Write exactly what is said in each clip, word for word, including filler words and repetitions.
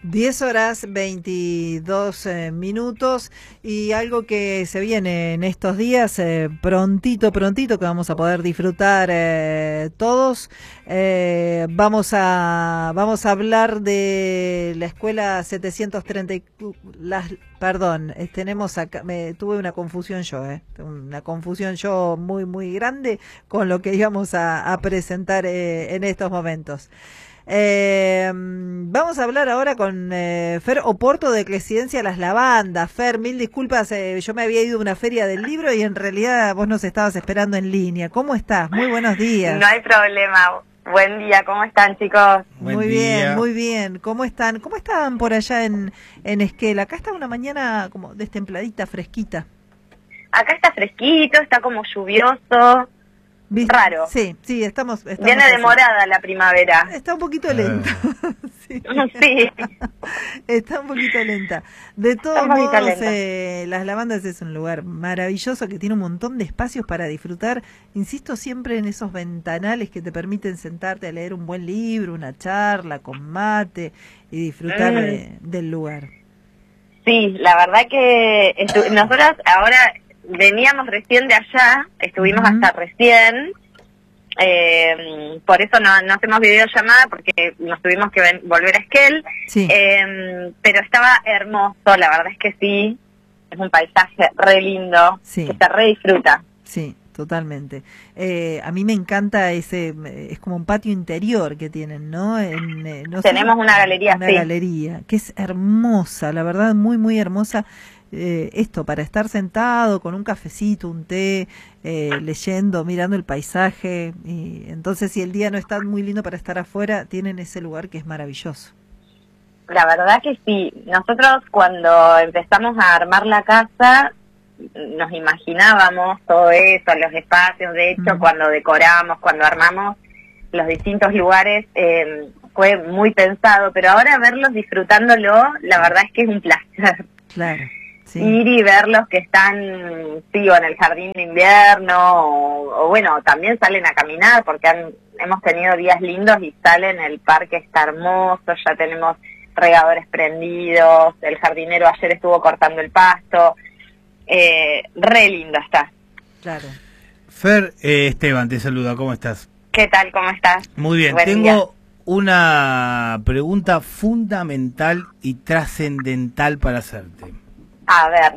diez horas veintidós eh, minutos y algo que se viene en estos días, eh, prontito, prontito, que vamos a poder disfrutar eh, todos. Eh, vamos a vamos a hablar de la escuela setecientos treinta y las perdón, eh, tenemos acá, me tuve una confusión yo, eh, una confusión yo muy muy grande con lo que íbamos a, a presentar eh, en estos momentos. Eh, vamos a hablar ahora con eh, Fer Oporto de Eclesidencia Las Lavandas. Fer, mil disculpas, eh, yo me había ido a una feria del libro y en realidad vos nos estabas esperando en línea. ¿Cómo estás? Muy buenos días. No hay problema. Buen día, ¿cómo están, chicos? Buen muy día. bien, muy bien. ¿Cómo están? ¿Cómo están por allá en, en Esquel? Acá está una mañana como destempladita, fresquita. Acá está fresquito, está como lluvioso. ¿Viste? Raro. Sí, sí, estamos... estamos Viene así. demorada la primavera. Está un poquito lenta. sí. sí. Está un poquito lenta. De todos modos, eh, Las Lavandas es un lugar maravilloso que tiene un montón de espacios para disfrutar. Insisto siempre en esos ventanales que te permiten sentarte a leer un buen libro, una charla con mate y disfrutar mm. de, del lugar. Sí, la verdad que nosotros ahora... Veníamos recién de allá, estuvimos uh-huh. hasta recién, eh, por eso no, no hacemos videollamada porque nos tuvimos que ven, volver a Esquel, sí. eh, pero estaba hermoso, la verdad es que sí, es un paisaje re lindo, sí. que se re disfruta. Sí, totalmente. Eh, a mí me encanta ese, es como un patio interior que tienen, ¿no? En, eh, no Tenemos sé, una galería, una sí. galería, que es hermosa, la verdad, muy, muy hermosa. Eh, esto, para estar sentado con un cafecito, un té, eh, leyendo, mirando el paisaje. Y entonces, si el día no está muy lindo para estar afuera, tienen ese lugar que es maravilloso. La verdad que sí. Nosotros cuando empezamos a armar la casa, nos imaginábamos todo eso, los espacios. De hecho, mm. cuando decoramos, cuando armamos los distintos lugares, eh, fue muy pensado. Pero ahora verlos disfrutándolo, la verdad es que es un placer. Claro. Sí. Ir y ver los que están, sí, o en el jardín de invierno, o, o bueno, también salen a caminar, porque han, hemos tenido días lindos y salen, el parque está hermoso, ya tenemos regadores prendidos, el jardinero ayer estuvo cortando el pasto, eh, re lindo está. Claro. Fer, eh, Esteban te saluda, ¿cómo estás? ¿Qué tal, cómo estás? Muy bien, Buen tengo día. una pregunta fundamental y trascendental para hacerte. A ver.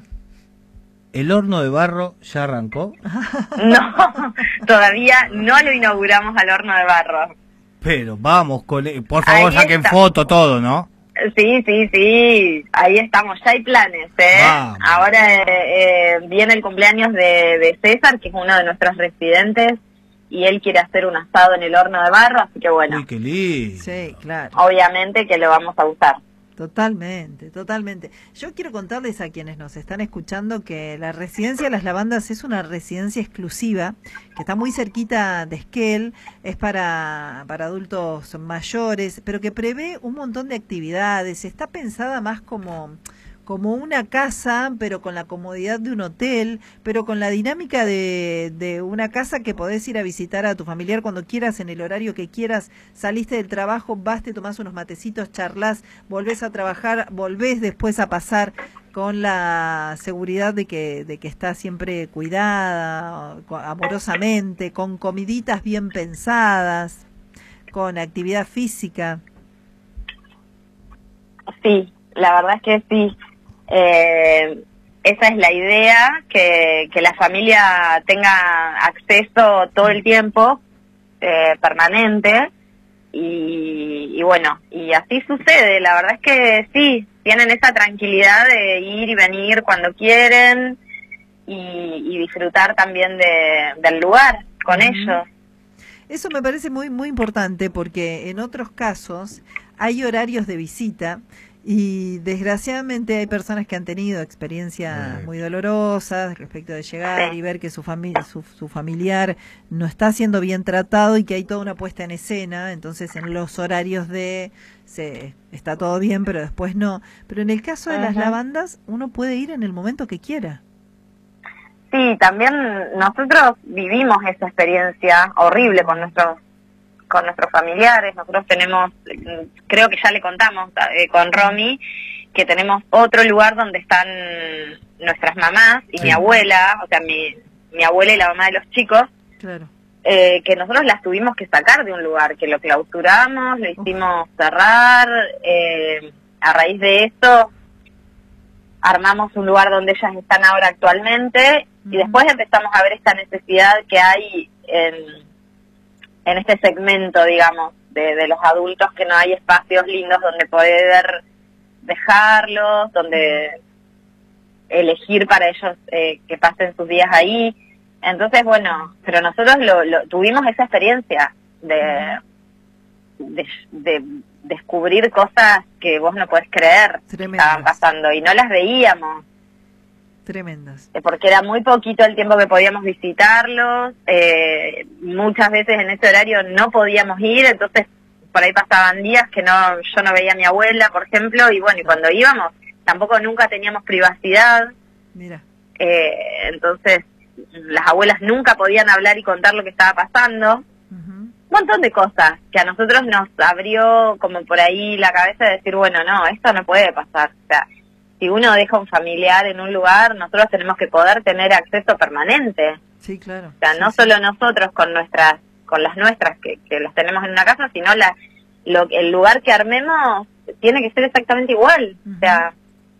¿El horno de barro ya arrancó? No, todavía no lo inauguramos al horno de barro. Pero vamos, cole... por favor, ahí saquen está. foto, todo, ¿no? Sí, sí, sí, ahí estamos, ya hay planes, ¿eh? Vamos. Ahora eh, eh, viene el cumpleaños de, de César, que es uno de nuestros residentes, y él quiere hacer un asado en el horno de barro, así que bueno. Uy, qué lindo. Sí, claro. Obviamente que lo vamos a usar. Totalmente, totalmente. Yo quiero contarles a quienes nos están escuchando que la residencia Las Lavandas es una residencia exclusiva que está muy cerquita de Esquel, es para, para adultos mayores, pero que prevé un montón de actividades. Está pensada más como... como una casa, pero con la comodidad de un hotel, pero con la dinámica de, de una casa que podés ir a visitar a tu familiar cuando quieras, en el horario que quieras. Saliste del trabajo, vas, te tomás unos matecitos, charlas, volvés a trabajar, volvés después a pasar con la seguridad de que, de que está siempre cuidada, amorosamente, con comiditas bien pensadas, con actividad física. Sí, la verdad es que sí. Eh, esa es la idea, que, que la familia tenga acceso todo el tiempo, eh, permanente, y, y bueno, y así sucede. La verdad es que sí, tienen esa tranquilidad de ir y venir cuando quieren y, y disfrutar también de, del lugar con uh-huh. ellos. Eso me parece muy, muy importante porque en otros casos hay horarios de visita. Y desgraciadamente hay personas que han tenido experiencias muy dolorosas respecto de llegar y ver que su, fami su, su familiar no está siendo bien tratado y que hay toda una puesta en escena. Entonces en los horarios de se está todo bien, pero después no. Pero en el caso de uh-huh. las lavandas, uno puede ir en el momento que quiera. Sí, también nosotros vivimos esa experiencia horrible con nuestros con nuestros familiares. Nosotros tenemos, creo que ya le contamos eh, con Romy, que tenemos otro lugar donde están nuestras mamás y sí. mi abuela, o sea, mi, mi abuela y la mamá de los chicos, claro. eh, que nosotros las tuvimos que sacar de un lugar, que lo clausuramos, lo hicimos Uf. cerrar, eh, a raíz de esto armamos un lugar donde ellas están ahora actualmente, uh-huh. y después empezamos a ver esta necesidad que hay en, en este segmento, digamos, de, de los adultos, que no hay espacios lindos donde poder dejarlos, donde elegir para ellos eh, que pasen sus días ahí. Entonces, bueno, pero nosotros lo, lo tuvimos esa experiencia de, de, de descubrir cosas que vos no podés creer que estaban pasando y no las veíamos. Tremendas. Porque era muy poquito el tiempo que podíamos visitarlos, eh, muchas veces en ese horario no podíamos ir, entonces por ahí pasaban días que no yo no veía a mi abuela, por ejemplo, y bueno, y cuando íbamos tampoco nunca teníamos privacidad. Mira. Eh, entonces las abuelas nunca podían hablar y contar lo que estaba pasando. Un montón de cosas que a nosotros nos abrió como por ahí la cabeza de decir, bueno, no, esto no puede pasar. O sea, si uno deja un familiar en un lugar, nosotros tenemos que poder tener acceso permanente. Sí, claro. O sea, sí, no sí. solo nosotros con nuestras, con las nuestras que, que las tenemos en una casa, sino la, lo, el lugar que armemos tiene que ser exactamente igual. Uh-huh. O sea,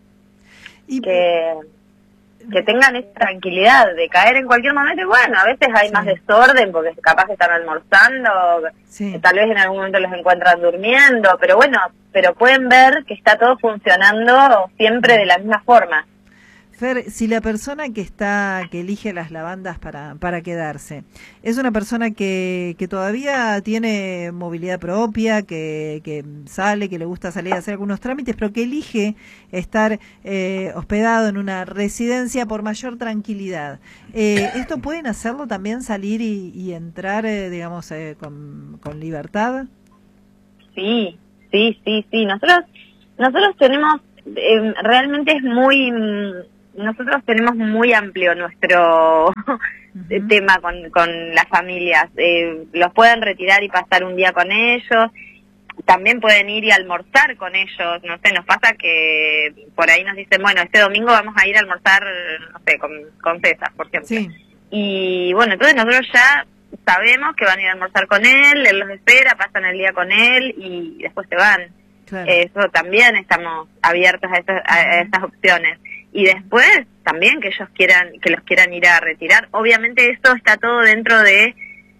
y... que... que tengan esa tranquilidad de caer en cualquier momento. Y bueno, a veces hay sí. más desorden porque capaz que están almorzando, sí. tal vez en algún momento los encuentran durmiendo, pero bueno, pero pueden ver que está todo funcionando siempre de la misma forma. Fer, si la persona que está, que elige las lavandas para, para quedarse, es una persona que, que todavía tiene movilidad propia, que, que sale, que le gusta salir a hacer algunos trámites, pero que elige estar eh, hospedado en una residencia por mayor tranquilidad, eh, ¿esto pueden hacerlo también, salir y, y entrar, eh, digamos, eh, con, con libertad? Sí, sí, sí, sí. Nosotros, nosotros tenemos, eh, realmente es muy... Nosotros tenemos muy amplio nuestro uh-huh. tema con, con las familias. Eh, los pueden retirar y pasar un día con ellos. También pueden ir y almorzar con ellos. No sé, nos pasa que por ahí nos dicen, bueno, este domingo vamos a ir a almorzar, no sé, con, con César, por ejemplo. Sí. Y bueno, entonces nosotros ya sabemos que van a ir a almorzar con él, él los espera, pasan el día con él y después se van. Claro. Eso también estamos abiertos a esas, a esas opciones. Y después también que ellos quieran, que los quieran ir a retirar. Obviamente esto está todo dentro de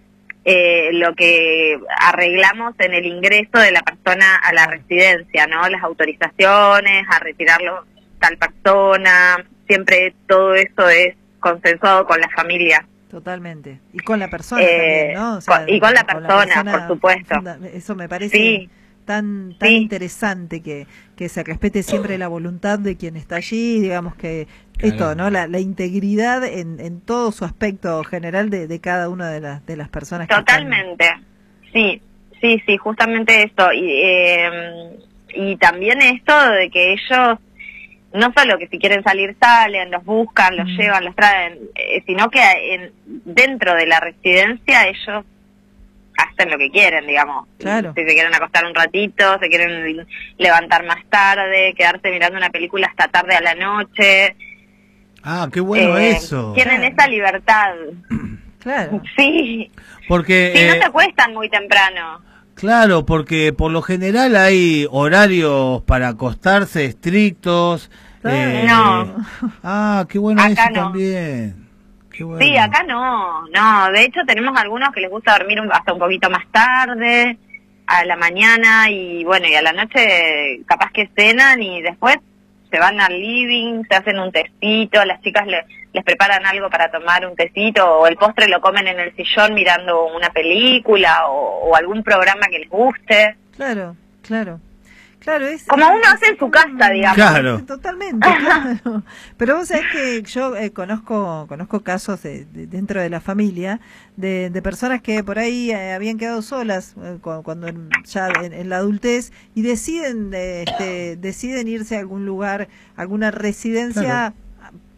eh, lo que arreglamos en el ingreso de la persona a la residencia, ¿no? Las autorizaciones, a retirarlo tal persona, siempre todo eso es consensuado con la familia. Totalmente. Y con la persona eh, también, ¿no? O sea, con, y con la con persona, la persona, por supuesto. Eso me parece... Sí. tan tan sí. interesante que, que se respete siempre la voluntad de quien está allí, digamos que claro. esto, ¿no? La, la integridad en, en todo su aspecto general de, de cada una de las de las personas. Totalmente, que sí, sí, sí, justamente esto. Y, eh, y también esto de que ellos, no solo que si quieren salir salen, los buscan, los mm. llevan, los traen, eh, sino que en, dentro de la residencia ellos hacen lo que quieren, digamos. Claro. Si se quieren acostar un ratito, se quieren levantar más tarde, quedarse mirando una película hasta tarde a la noche. Ah, qué bueno eh, eso. Tienen claro. esa libertad. Claro. Sí. Porque sí, no eh, se acuestan muy temprano. Claro, porque por lo general hay horarios para acostarse estrictos. Eh, no. Ah, qué bueno acá eso no. también. Qué bueno. Sí, acá no, no, de hecho tenemos algunos que les gusta dormir un, hasta un poquito más tarde, a la mañana y bueno, y a la noche capaz que cenan y después se van al living, se hacen un tecito, las chicas le, les preparan algo para tomar un tecito o el postre lo comen en el sillón mirando una película o, o algún programa que les guste. Claro, claro. Claro, es como uno hace en su casa, digamos. Claro. Totalmente, claro. Pero vos sabés que yo eh, conozco conozco casos de, de, dentro de la familia de, de personas que por ahí eh, habían quedado solas eh, cuando, cuando en, ya en, en la adultez y deciden eh, este, deciden irse a algún lugar, alguna residencia. Claro.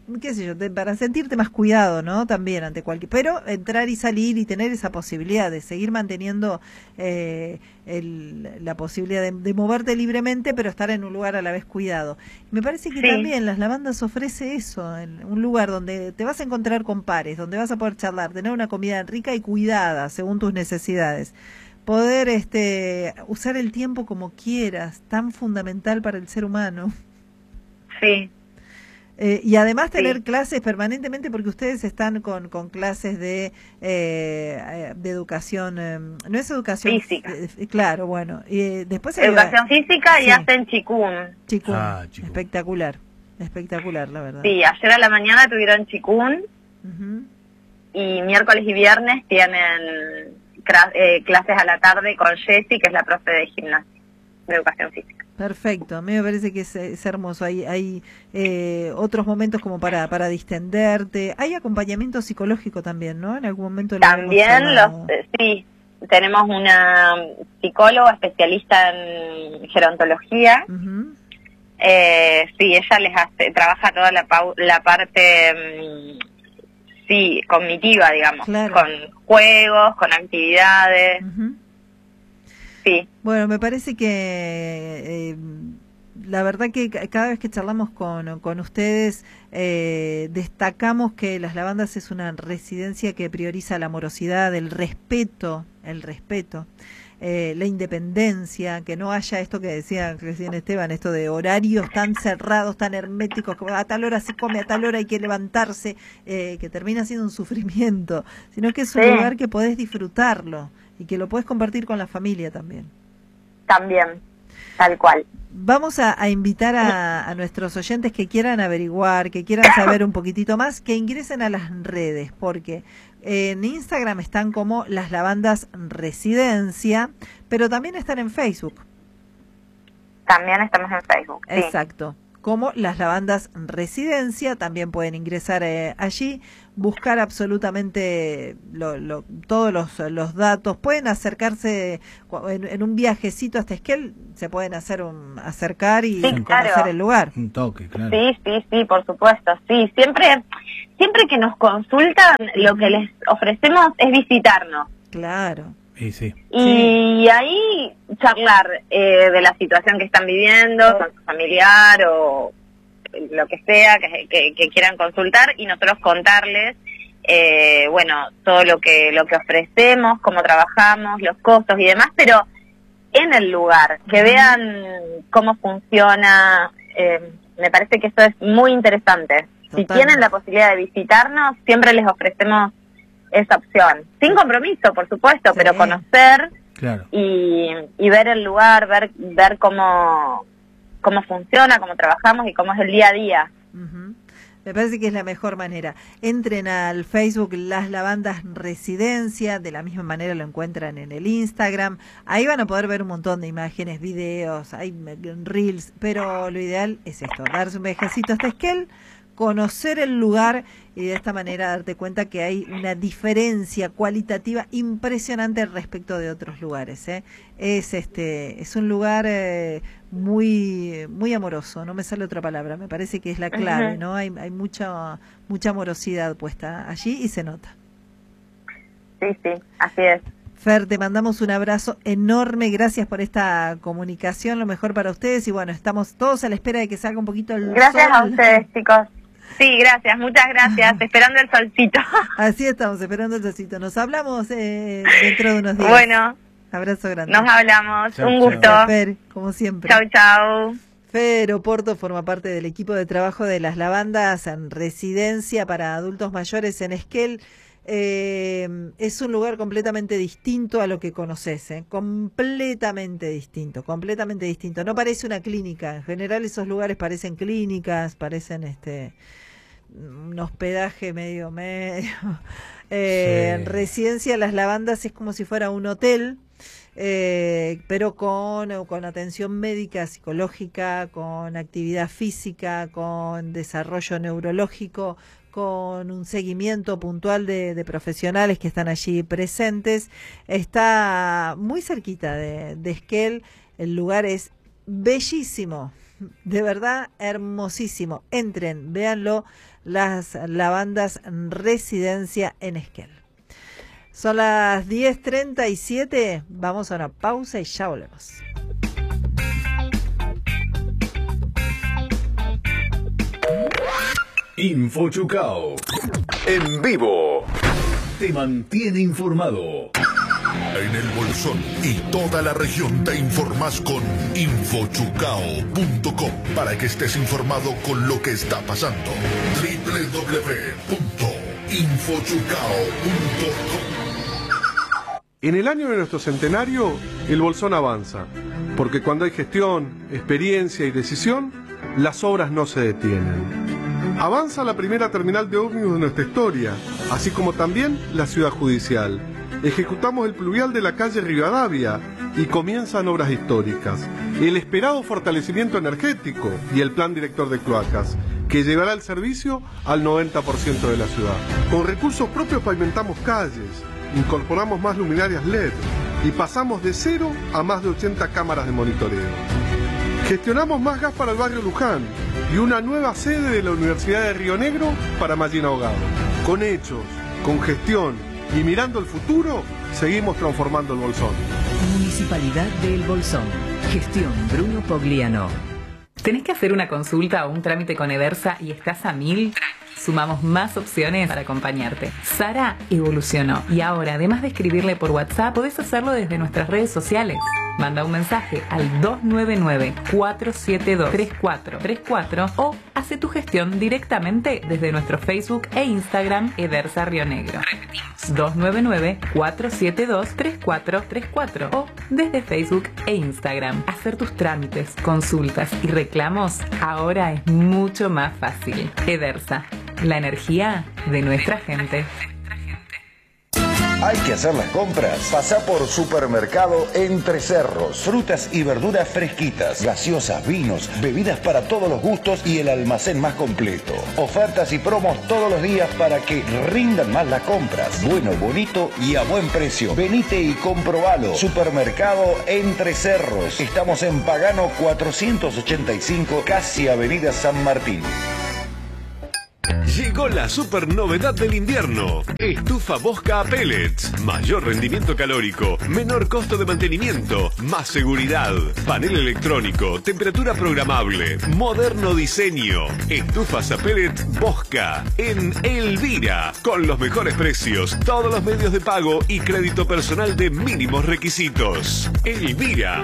qué sé yo, de, para sentirte más cuidado, ¿no? También ante cualquier, pero entrar y salir y tener esa posibilidad de seguir manteniendo eh, el, la posibilidad de, de moverte libremente, pero estar en un lugar a la vez cuidado. Me parece que sí. también las lavandas ofrece eso, en un lugar donde te vas a encontrar con pares, donde vas a poder charlar, tener una comida rica y cuidada según tus necesidades. Poder este usar el tiempo como quieras, tan fundamental para el ser humano. Sí. Eh, y además tener sí. clases permanentemente, porque ustedes están con, con clases de eh, de educación, eh, no es educación física. Eh, claro, bueno. Y eh, después educación hay, física sí. y hacen chikun. Chikun, ah, chikun. espectacular, espectacular, la verdad. Sí, ayer a la mañana tuvieron chikun Uh-huh. y miércoles y viernes tienen eh, clases a la tarde con Jessie, que es la profe de gimnasia, de educación física. Perfecto, a mí me parece que es, es hermoso. Hay, hay eh, otros momentos como para, para distenderte. Hay acompañamiento psicológico también, ¿no? En algún momento. También los, eh, sí, tenemos una psicóloga especialista en gerontología. Uh-huh. eh, sí, ella les hace, trabaja toda la, la parte, um, sí, cognitiva, digamos, claro. con juegos, con actividades. Uh-huh. Sí. Bueno, me parece que eh, la verdad que cada vez que charlamos con, con ustedes eh, destacamos que Las Lavandas es una residencia que prioriza la amorosidad, el respeto, el respeto, eh, la independencia, que no haya esto que decía recién Esteban, esto de horarios tan cerrados, tan herméticos, que a tal hora se come, a tal hora hay que levantarse, eh, que termina siendo un sufrimiento, sino que es un sí. lugar que podés disfrutarlo. Y que lo puedes compartir con la familia también. También, tal cual. Vamos a, a invitar a, a nuestros oyentes que quieran averiguar, que quieran saber un poquitito más, que ingresen a las redes, porque en Instagram están como Las Lavandas Residencia, pero también están en Facebook. También estamos en Facebook. Sí. Exacto. Como Las Lavandas Residencia, también pueden ingresar eh, allí, buscar absolutamente lo, lo, todos los, los datos, pueden acercarse en, en un viajecito hasta Esquel, se pueden hacer un acercar y sí, conocer claro. el lugar. Un toque, claro. Sí, sí, sí, por supuesto, sí, siempre, siempre que nos consultan, lo que les ofrecemos es visitarnos. Claro. Sí, sí. Y sí. ahí charlar eh, de la situación que están viviendo con su familiar o lo que sea que, que, que quieran consultar y nosotros contarles eh, bueno, todo lo que lo que ofrecemos, cómo trabajamos, los costos y demás, pero en el lugar, que vean cómo funciona. Eh, me parece que eso es muy interesante. Total. Si tienen la posibilidad de visitarnos, siempre les ofrecemos esa opción, sin compromiso, por supuesto, sí. pero conocer claro. y, y ver el lugar, ver ver cómo cómo funciona, cómo trabajamos y cómo es el día a día. Uh-huh. Me parece que es la mejor manera. Entren al Facebook Las Lavandas Residencia, de la misma manera lo encuentran en el Instagram. Ahí van a poder ver un montón de imágenes, videos, hay reels, pero lo ideal es esto, darse un viajecito hasta Esquel, conocer el lugar y de esta manera darte cuenta que hay una diferencia cualitativa impresionante respecto de otros lugares, ¿eh? Es este es un lugar eh, muy muy amoroso, no me sale otra palabra, me parece que es la clave, uh-huh. ¿no? Hay hay mucha mucha amorosidad puesta allí y se nota. Sí, sí, así es. Fer, te mandamos un abrazo enorme, gracias por esta comunicación, lo mejor para ustedes y bueno, estamos todos a la espera de que salga un poquito el gracias sol. Gracias a ustedes, chicos. Sí, gracias, muchas gracias, esperando el solcito. Así estamos, esperando el solcito. Nos hablamos eh, dentro de unos días. Bueno. Abrazo grande. Nos hablamos, chau, un gusto. Chau. Fer, como siempre. Chau, chau. Fer Oporto forma parte del equipo de trabajo de Las Lavandas en residencia para adultos mayores en Esquel. Eh, es un lugar completamente distinto a lo que conoces, ¿eh? completamente distinto, completamente distinto. No parece una clínica, en general esos lugares parecen clínicas, parecen este un hospedaje medio medio. Eh, sí. En residencia Las Lavandas es como si fuera un hotel, eh, pero con, con atención médica, psicológica, con actividad física, con desarrollo neurológico, con un seguimiento puntual de, de profesionales que están allí presentes. Está muy cerquita de, de Esquel, el lugar es bellísimo, de verdad hermosísimo. Entren, véanlo, las lavandas Residencia en Esquel. Son las diez treinta y siete, vamos a una pausa y ya volvemos. InfoChucao. En vivo. Te mantiene informado. En el Bolsón y toda la región te informás con infochucao punto com para que estés informado con lo que está pasando. doble u doble u doble u punto infochucao punto com. En el año de nuestro centenario, el Bolsón avanza, porque cuando hay gestión, experiencia y decisión, las obras no se detienen. Avanza la primera terminal de ómnibus de nuestra historia, así como también la ciudad judicial. Ejecutamos el pluvial de la calle Rivadavia y comienzan obras históricas. El esperado fortalecimiento energético y el plan director de cloacas, que llevará el servicio al noventa por ciento de la ciudad. Con recursos propios pavimentamos calles, incorporamos más luminarias L E D y pasamos de cero a más de ochenta cámaras de monitoreo. Gestionamos más gas para el barrio Luján y una nueva sede de la Universidad de Río Negro para Mallín Ahogado. Con hechos, con gestión y mirando el futuro, seguimos transformando el Bolsón. Municipalidad de El Bolsón. Gestión Bruno Pogliano. ¿Tenés que hacer una consulta o un trámite con Edersa y estás a mil? Sumamos más opciones para acompañarte. Sara evolucionó y ahora, además de escribirle por WhatsApp, podés hacerlo desde nuestras redes sociales. Manda un mensaje al dos nueve nueve, cuatro siete dos, tres cuatro tres cuatro o hace tu gestión directamente desde nuestro Facebook e Instagram Edersa Río Negro. Repetimos, dos nueve nueve, cuatro siete dos, tres cuatro tres cuatro o desde Facebook e Instagram. Hacer tus trámites, consultas y reclamos ahora es mucho más fácil. Edersa, la energía de nuestra gente. Hay que hacer las compras. Pasá por Supermercado Entre Cerros. Frutas y verduras fresquitas, gaseosas, vinos, bebidas para todos los gustos y el almacén más completo. Ofertas y promos todos los días para que rindan más las compras. Bueno, bonito y a buen precio. Venite y comprobalo. Supermercado Entre Cerros. Estamos en Pagano cuatrocientos ochenta y cinco, casi Avenida San Martín. Llegó la super novedad del invierno. Estufa Bosca a pellets. Mayor rendimiento calórico, menor costo de mantenimiento, más seguridad. Panel electrónico, temperatura programable, moderno diseño. Estufas a pellet Bosca en Elvira. Con los mejores precios, todos los medios de pago y crédito personal de mínimos requisitos. Elvira.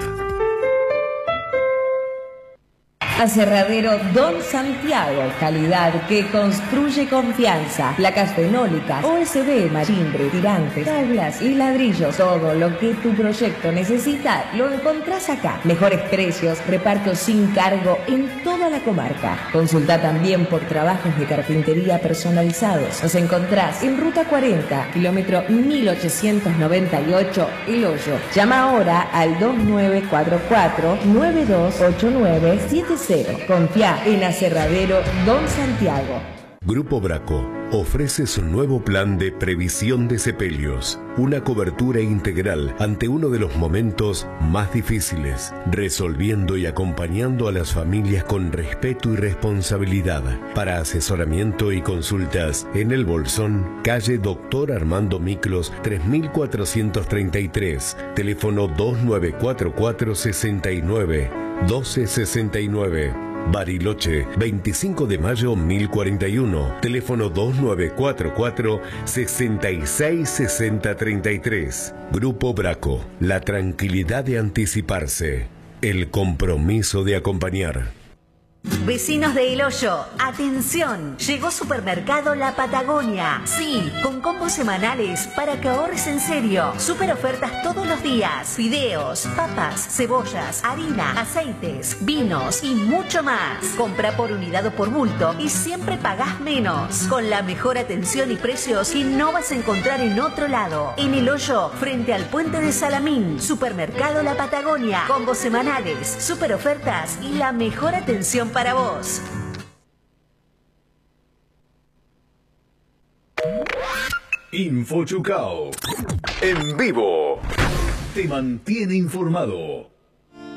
Aserradero Don Santiago, calidad que construye confianza. Placas fenólicas, O S B, marimbre, tirantes, tablas y ladrillos. Todo lo que tu proyecto necesita lo encontrás acá. Mejores precios, reparto sin cargo en toda la comarca. Consulta también por trabajos de carpintería personalizados. Nos encontrás en Ruta cuarenta, kilómetro mil ochocientos noventa y ocho, El Hoyo. Llama ahora al dos nueve cuatro cuatro, nueve dos ocho nueve siete cero. Confía en Aserradero Don Santiago. Grupo Braco ofrece su nuevo plan de previsión de sepelios, una cobertura integral ante uno de los momentos más difíciles, resolviendo y acompañando a las familias con respeto y responsabilidad. Para asesoramiento y consultas en El Bolsón, calle Doctor Armando Miclos tres mil cuatrocientos treinta y tres, teléfono dos nueve cuatro cuatro, seis nueve, uno dos seis nueve. Bariloche, veinticinco de mayo mil cuarenta y uno, teléfono dos nueve cuatro cuatro, seis seis seis cero tres tres. Grupo Braco, la tranquilidad de anticiparse, el compromiso de acompañar. Vecinos de El Hoyo, atención, llegó Supermercado La Patagonia. Sí, con combos semanales para que ahorres en serio. Super ofertas todos los días. Fideos, papas, cebollas, harina, aceites, vinos y mucho más. Compra por unidad o por bulto y siempre pagás menos. Con la mejor atención y precios que no vas a encontrar en otro lado. En El Hoyo, frente al puente de Salamín. Supermercado La Patagonia. Combos semanales, super ofertas y la mejor atención para vos. InfoChucao. En vivo. Te mantiene informado.